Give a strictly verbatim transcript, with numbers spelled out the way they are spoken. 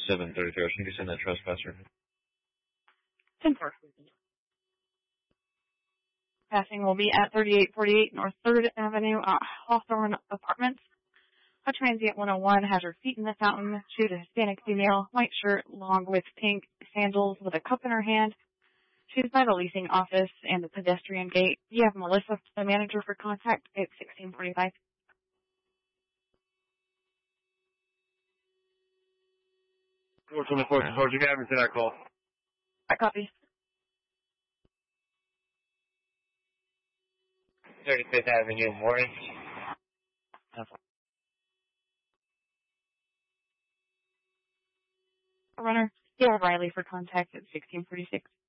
seven thirty-three. I was trying to send that trespasser. ten four. Passing will be at thirty-eight forty-eight North third Avenue, uh, Hawthorne Apartments. A transient one oh one has her feet in the fountain. She is a Hispanic female, white shirt, long with pink sandals with a cup in her hand. She's by the leasing office and the pedestrian gate. You have Melissa, the manager, for contact at sixteen forty-five. four twenty-four, hold your cabin to that call. I copy. thirty-fifth Avenue, Morris. Runner, you have Riley for contact at sixteen forty-six.